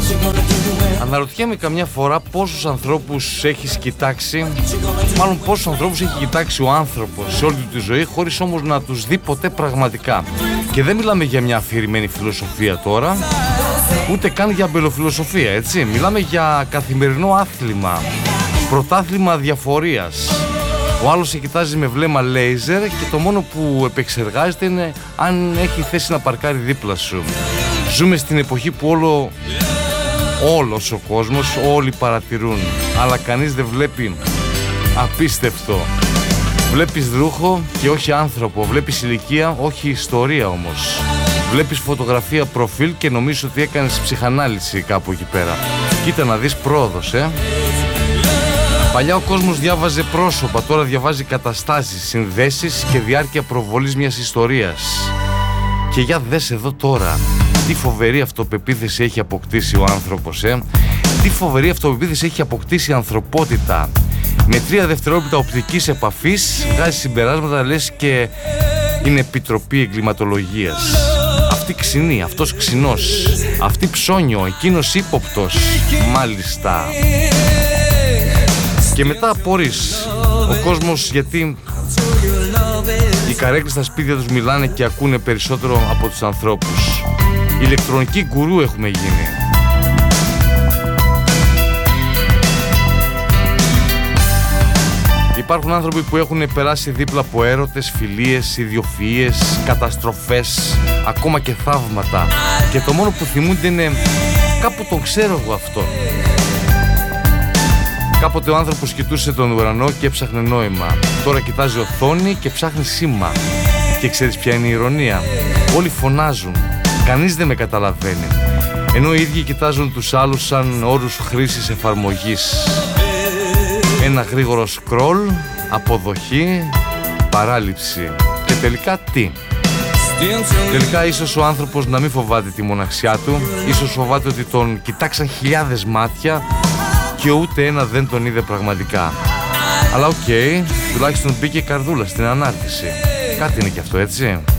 Αναρωτιέμαι καμιά φορά πόσους ανθρώπους έχεις κοιτάξει, μάλλον πόσους ανθρώπους έχει κοιτάξει ο άνθρωπος σε όλη του τη ζωή, χωρίς όμως να τους δει ποτέ πραγματικά. Και δεν μιλάμε για μια αφηρημένη φιλοσοφία τώρα, ούτε καν για αμπελοφιλοσοφία, έτσι. Μιλάμε για καθημερινό άθλημα, πρωτάθλημα διαφορίας. Ο άλλος σε κοιτάζει με βλέμμα λέιζερ και το μόνο που επεξεργάζεται είναι αν έχει θέση να παρκάρει δίπλα σου. Ζούμε στην εποχή που όλος ο κόσμος, όλοι παρατηρούν, αλλά κανείς δεν βλέπει. Απίστευτο. Βλέπεις ρούχο και όχι άνθρωπο, βλέπεις ηλικία, όχι ιστορία όμως. Βλέπεις φωτογραφία προφίλ και νομίζεις ότι έκανες ψυχανάλυση κάπου εκεί πέρα. Κοίτα να δεις πρόοδος, Παλιά ο κόσμος διάβαζε πρόσωπα, τώρα διαβάζει καταστάσεις, συνδέσεις και διάρκεια προβολής μιας ιστορίας. Και για δες εδώ τώρα, τι φοβερή αυτοπεποίθηση έχει αποκτήσει ο άνθρωπος, Τι φοβερή αυτοπεποίθηση έχει αποκτήσει η ανθρωπότητα. Με 3 δευτερόλεπτα οπτικής επαφής βγάζει συμπεράσματα, λες και είναι επιτροπή εγκληματολογίας. Αυτή ξινή, αυτός ξινός, αυτή ψώνιο, εκείνος ύποπτος, μάλιστα. Και μετά απορείς ο κόσμος γιατί οι καρέκλες στα σπίτια τους μιλάνε και ακούνε περισσότερο από τους ανθρώπους. Ηλεκτρονικοί γκουρού έχουμε γίνει. Υπάρχουν άνθρωποι που έχουν περάσει δίπλα από έρωτες, φιλίες, ιδιοφυΐες, καταστροφές, ακόμα και θαύματα. Και το μόνο που θυμούνται είναι κάπου τον ξέρω εγώ αυτόν. Κάποτε ο άνθρωπος κοιτούσε τον ουρανό και έψαχνε νόημα. Τώρα κοιτάζει οθόνη και ψάχνει σήμα. Και ξέρεις ποια είναι η ηρωνία? Όλοι φωνάζουν. Κανείς δεν με καταλαβαίνει. Ενώ οι ίδιοι κοιτάζουν τους άλλους σαν όρους χρήσης εφαρμογής. Ένα γρήγορο σκρολ, αποδοχή, παράληψη. Και τελικά τι? Τελικά ίσως ο άνθρωπος να μην φοβάται τη μοναξιά του. Ίσως φοβάται ότι τον κοιτάξαν χιλιάδες μάτια και ούτε ένα δεν τον είδε πραγματικά. Αλλά οκ, τουλάχιστον μπήκε καρδούλα στην ανάρτηση. Κάτι είναι κι αυτό, έτσι.